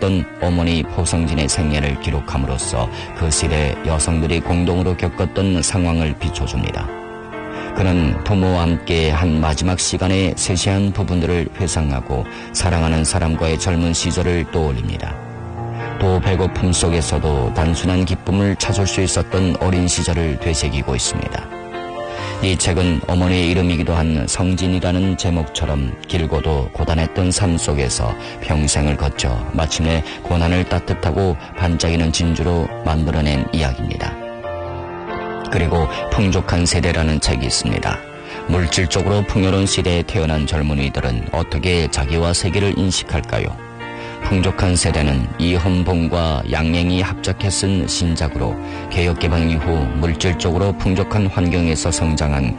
겪었던 어머니 포성진의 생애를 기록함으로써 그 시대 여성들이 공동으로 겪었던 상황을 비춰줍니다. 그는 부모와 함께 한 마지막 시간의 세세한 부분들을 회상하고 사랑하는 사람과의 젊은 시절을 떠올립니다. 또 배고픔 속에서도 단순한 기쁨을 찾을 수 있었던 어린 시절을 되새기고 있습니다. 이 책은 어머니의 이름이기도 한 성진이라는 제목처럼 길고도 고단했던 삶 속에서 평생을 거쳐 마침내 고난을 따뜻하고 반짝이는 진주로 만들어낸 이야기입니다. 그리고 풍족한 세대라는 책이 있습니다. 물질적으로 풍요로운 시대에 태어난 젊은이들은 어떻게 자기와 세계를 인식할까요? 풍족한 세대는 이헌봉과 양행이 합작해 쓴 신작으로 개혁개방 이후 물질적으로 풍족한 환경에서 성장한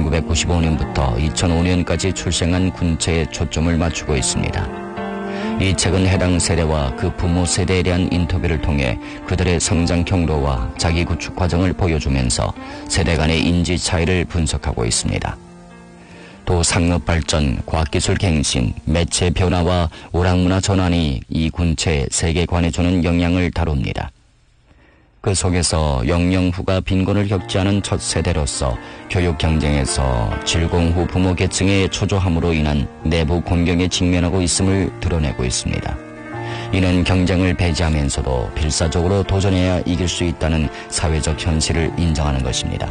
1995년부터 2005년까지 출생한 군체에 초점을 맞추고 있습니다. 이 책은 해당 세대와 그 부모 세대에 대한 인터뷰를 통해 그들의 성장 경로와 자기 구축 과정을 보여주면서 세대 간의 인지 차이를 분석하고 있습니다. 또 상업발전, 과학기술 갱신, 매체 변화와 오락문화 전환이 이 군체의 세계관에 주는 영향을 다룹니다. 그 속에서 영영후가 빈곤을 겪지 않은 첫 세대로서 교육 경쟁에서 질공 후 부모 계층의 초조함으로 인한 내부 공경에 직면하고 있음을 드러내고 있습니다. 이는 경쟁을 배제하면서도 필사적으로 도전해야 이길 수 있다는 사회적 현실을 인정하는 것입니다.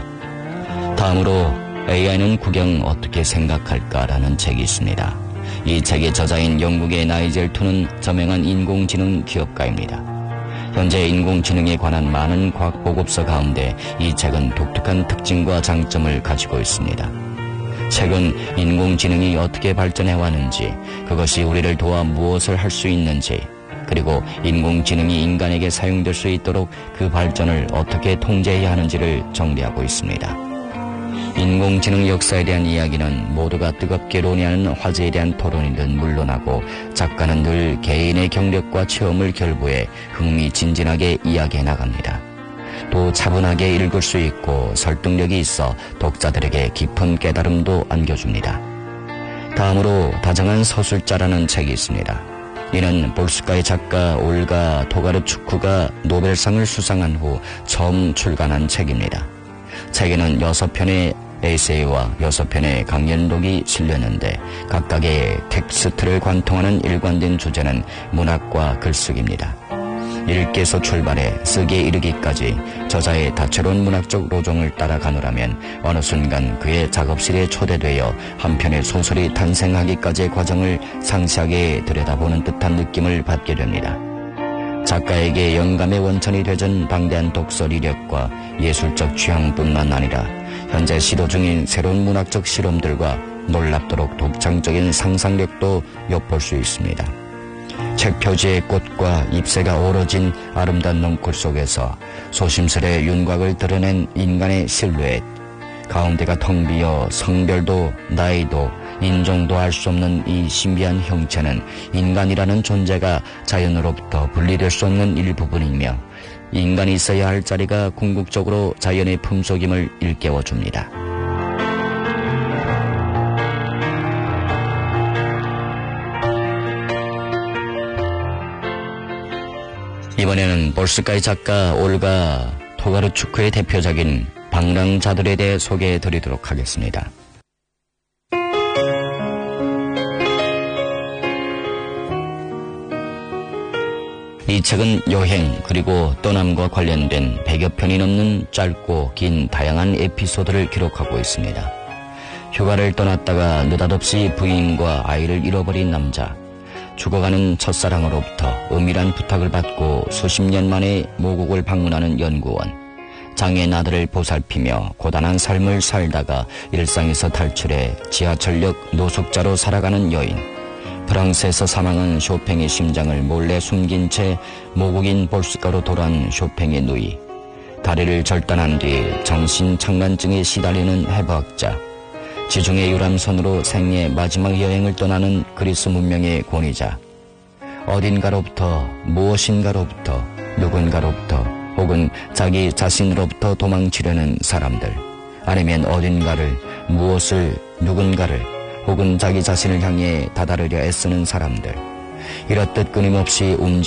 다음으로 AI는 국영 어떻게 생각할까라는 책이 있습니다. 이 책의 저자인 영국의 나이젤 투는 저명한 인공지능 기업가입니다. 현재 인공지능에 관한 많은 과학 보급서 가운데 이 책은 독특한 특징과 장점을 가지고 있습니다. 책은 인공지능이 어떻게 발전해왔는지, 그것이 우리를 도와 무엇을 할 수 있는지, 그리고 인공지능이 인간에게 사용될 수 있도록 그 발전을 어떻게 통제해야 하는지를 정리하고 있습니다. 인공지능 역사에 대한 이야기는 모두가 뜨겁게 논의하는 화제에 대한 토론이든 물론하고 작가는 늘 개인의 경력과 체험을 결부해 흥미진진하게 이야기해 나갑니다. 또 차분하게 읽을 수 있고 설득력이 있어 독자들에게 깊은 깨달음도 안겨줍니다. 다음으로 다정한 서술자라는 책이 있습니다. 이는 볼스카의 작가 올가 토가르추크가 노벨상을 수상한 후 처음 출간한 책입니다. 책에는 6편의 에세이와 6편의 강연록이 실렸는데 각각의 텍스트를 관통하는 일관된 주제는 문학과 글쓰기입니다. 읽기에서 출발해 쓰기에 이르기까지 저자의 다채로운 문학적 로정을 따라가노라면 어느 순간 그의 작업실에 초대되어 한 편의 소설이 탄생하기까지의 과정을 상세하게 들여다보는 듯한 느낌을 받게 됩니다. 작가에게 영감의 원천이 되준 방대한 독서 이력과 예술적 취향뿐만 아니라 현재 시도 중인 새로운 문학적 실험들과 놀랍도록 독창적인 상상력도 엿볼 수 있습니다. 책 표지의 꽃과 잎새가 어우러진 아름다운 넝쿨 속에서 소심스레 윤곽을 드러낸 인간의 실루엣, 가운데가 텅 비어 성별도 나이도 인종도 알 수 없는 이 신비한 형체는 인간이라는 존재가 자연으로부터 분리될 수 없는 일부분이며 인간이 있어야 할 자리가 궁극적으로 자연의 품속임을 일깨워줍니다. 이번에는 볼스카의 작가 올가 토가르추크의 대표작인 방랑자들에 대해 소개해드리도록 하겠습니다. 이 책은 여행 그리고 떠남과 관련된 100여 편이 넘는 짧고 긴 다양한 에피소드를 기록하고 있습니다. 휴가를 떠났다가 느닷없이 부인과 아이를 잃어버린 남자, 죽어가는 첫사랑으로부터 은밀한 부탁을 받고 수십 년 만에 모국을 방문하는 연구원, 장애인 아들을 보살피며 고단한 삶을 살다가 일상에서 탈출해 지하철역 노숙자로 살아가는 여인, 프랑스에서 사망한 쇼팽의 심장을 몰래 숨긴 채 모국인 볼스카로 돌아온 쇼팽의 누이, 다리를 절단한 뒤 정신착란증에 시달리는 해부학자, 지중해 유람선으로 생애 마지막 여행을 떠나는 그리스 문명의 권위자, 어딘가로부터 무엇인가로부터 누군가로부터 혹은 자기 자신으로부터 도망치려는 사람들, 아니면 어딘가를 무엇을 누군가를 혹은 자기 자신을 향해 다다르려 애쓰는 사람들, 이렇듯 끊임없이